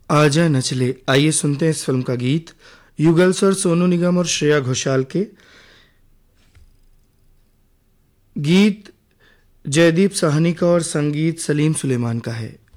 आजा नचले। आइए सुनते हैं इस फिल्म का गीत। युगल सर, सोनू निगम और श्रेया घोषाल के। गीत जयदीप साहनी का और संगीत सलीम सुलेमान का है।